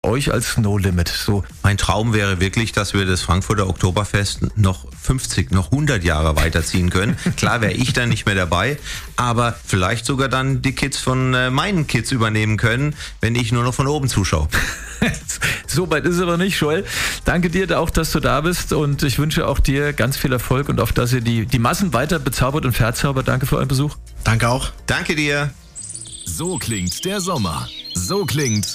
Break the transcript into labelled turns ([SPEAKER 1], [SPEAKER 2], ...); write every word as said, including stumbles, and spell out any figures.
[SPEAKER 1] euch als No Limit? So.
[SPEAKER 2] Mein Traum wäre wirklich, dass wir das Frankfurter Oktoberfest noch fünfzig, noch hundert Jahre weiterziehen können. Klar wäre ich dann nicht mehr dabei, aber vielleicht sogar dann die Kids von äh, meinen Kids übernehmen können, wenn ich nur noch von oben zuschaue.
[SPEAKER 1] So weit ist es aber nicht, Joel. Danke dir auch, dass du da bist und ich wünsche auch dir ganz viel Erfolg und auf, dass ihr die, die Massen weiter bezaubert und verzaubert. Danke für euren Besuch.
[SPEAKER 3] Danke auch.
[SPEAKER 2] Danke dir.
[SPEAKER 4] So klingt der Sommer. So klingt